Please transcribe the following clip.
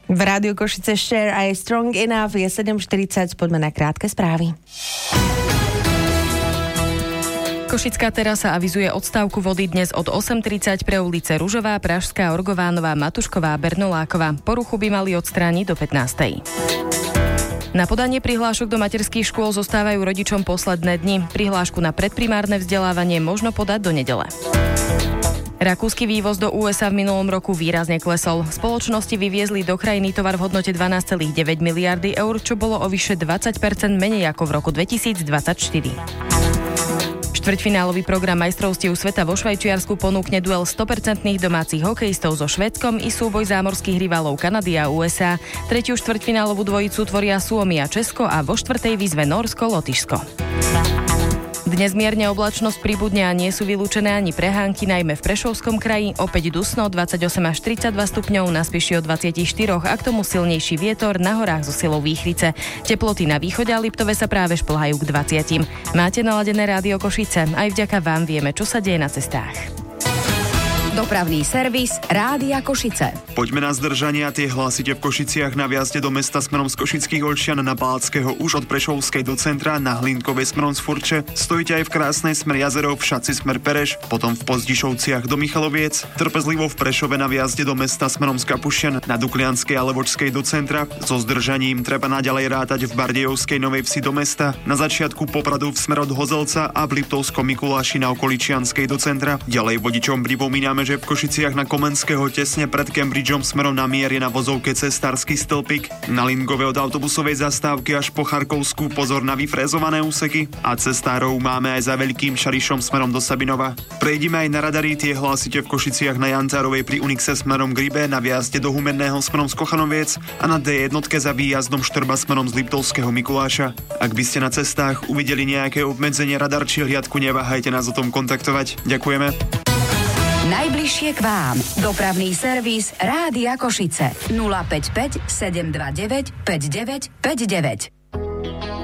V Rádiu Košice Share aj Strong Enough je 7:40, poďme na krátke správy. Košická terasa avizuje odstávku vody dnes od 8:30 pre ulice Ružová, Pražská, Orgovánová, Matušková a Bernoláková. Poruchu by mali odstrániť do 15:00. Na podanie prihlášok do materských škôl zostávajú rodičom posledné dni. Prihlášku na predprimárne vzdelávanie možno podať do nedele. Rakúsky vývoz do USA v minulom roku výrazne klesol. Spoločnosti vyviezli do krajiny tovar v hodnote 12,9 miliardy eur, čo bolo o vyše 20% menej ako v roku 2024. Štvrťfinálový program majstrovstiev sveta vo Švajčiarsku ponúkne duel 100% domácich hokejistov so Švédskom i súboj zámorských rivalov Kanady a USA. Tretiu štvrťfinálovú dvojicu tvoria Suomi a Česko a vo štvrtej výzve Nórsko, Lotyšsko. Dnes mierne oblačnosť pribudne a nie sú vylúčené ani prehánky, najmä v Prešovskom kraji. Opäť dusno 28 až 32 stupňov, na Spiši od 24 a k tomu silnejší vietor, na horách so silou výchrice. Teploty na východe a Liptove sa práve šplhajú k 20. Máte naladené Rádio Košice. Aj vďaka vám vieme, čo sa deje na cestách. Dopravný servis Rádia Košice. Poďme na zdržania, tie hlásite v Košiciach na vjazde do mesta smerom z Košických Olšian na Palackého už od Prešovskej do centra, na Hlinkovej smerom z Furče. Stojíte aj v Krásnej smer Jazerov, v Šaci smer Pereš, potom v Pozdišovciach do Michaloviec, trpezlivo v Prešove na vjazde do mesta smerom z Kapušian, na Duklianskej a Levočskej do centra. So zdržaním treba naďalej rátať v Bardejovskej Novej Vsi do mesta, na začiatku Popradu v smer od Hozelca a v Liptovskom Mikuláši na Okoličianskej do centra. Ďalej vodičom pripomíname, že v Košiciach na Komenského tesne pred Cambridgeom smerom na Mier je na vozovke cestársky stĺpik. Na Lingove od autobusovej zastávky až po Charkovskú pozor na vyfrézované úseky a cestárov máme aj za Veľkým Šarišom smerom do Sabinova. Prejdime aj na radary, tie hlásite v Košiciach na Jantárovej pri Unixe smerom k Rybe, na vjazde do Humenného smerom z Kochanoviec a na D1 za výjazdom Štrba smerom z Liptovského Mikuláša. Ak by ste na cestách uvideli nejaké obmedzenie radar či hliadku, neváhajte nás o tom kontaktovať. Ďakujeme. Najbližšie k vám. Dopravný servis Rádia Košice. 055 729 5959.